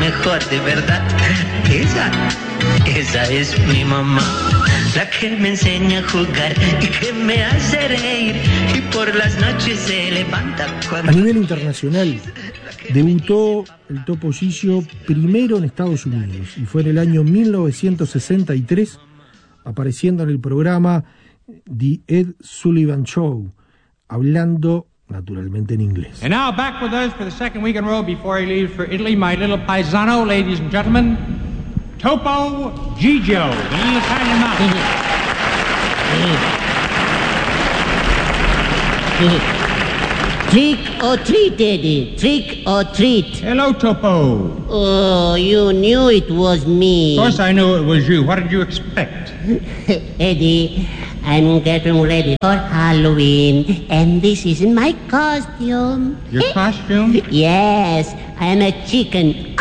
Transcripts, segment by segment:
mejor, de verdad. Esa es mi mamá, la que me enseña a jugar y que me hace reír y por las noches se levanta cuando... A nivel internacional, debutó el Topo Gigio primero en Estados Unidos y fue en el año 1963, apareciendo en el programa The Ed Sullivan Show, hablando naturalmente en inglés. And now back with us for the second week in a row before he leaves for Italy, my little paisano, ladies and gentlemen, Topo Gigio, the little Italian mouse. Trick or treat, Eddie. Trick or treat. Hello, Topo. Oh, you knew it was me. Of course I knew it was you. What did you expect? Eddie, I'm getting ready for Halloween, and this is my costume. Your costume? Yes, I'm a chicken.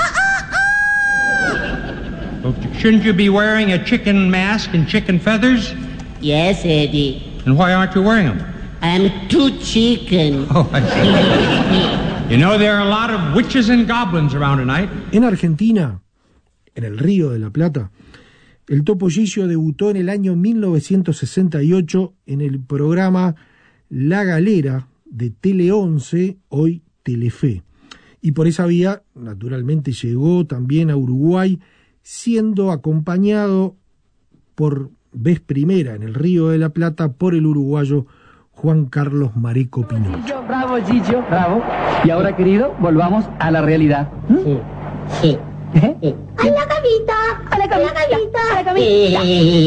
Well, shouldn't you be wearing a chicken mask and chicken feathers? Yes, Eddie. And why aren't you wearing them? I'm too chicken. Oh, I see. You know, there are a lot of witches and goblins around tonight. En Argentina, en el Río de la Plata, el Topo Gigio debutó en el año 1968 en el programa La Galera de Tele 11, hoy Telefe. Y por esa vía, naturalmente, llegó también a Uruguay, siendo acompañado por vez primera en el Río de la Plata por el uruguayo Juan Carlos Mareco Pinocho. Bravo, Gigio, bravo. Y ahora, querido, volvamos a la realidad. Sí. ¡A la camita! ¡A la camita! ¡A la camita!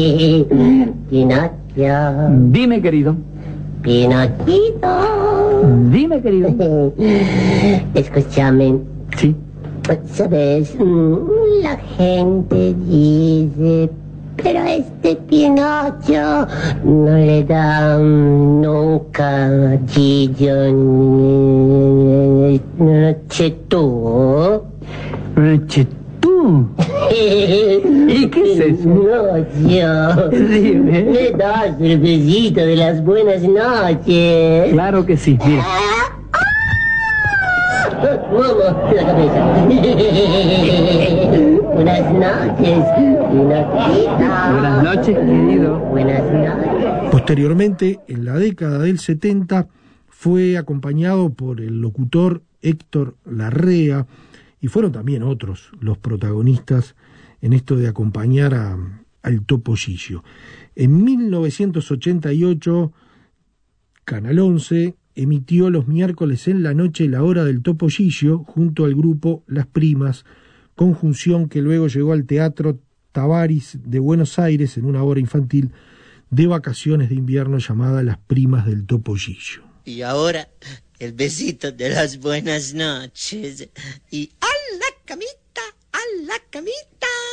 Pinocho. Dime, querido. Pinochito. Dime, querido. Escúchame. Sí. ¿Sabes? La gente dice... Pero a este Pinocho no le dan nunca Gigio Chetú. ¿Chetú? ¿Y qué es eso? Noche. Dime. Me das el besito de las buenas noches. Claro que sí, mira. Vamos, la cabeza. Buenas noches, Pinocchito. Buenas noches, querido. Buenas noches. Posteriormente, en la década del 70, fue acompañado por el locutor Héctor Larrea, y fueron también otros los protagonistas en esto de acompañar al Topo Gigio. En 1988, Canal 11 emitió los miércoles en la noche La Hora del Topo Gigio junto al grupo Las Primas, conjunción que luego llegó al Teatro Tabarís de Buenos Aires en una obra infantil de vacaciones de invierno llamada Las Primas del Topo Gigio. Y ahora, el besito de las buenas noches. Y a la camita, a la camita.